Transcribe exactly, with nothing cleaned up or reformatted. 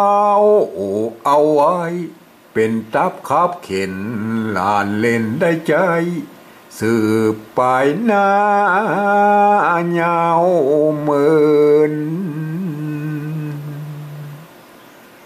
เอาเอาไว้เป็นทับขับเข็นลานเล่นได้ใจสืบไปหน้ายาวเมือ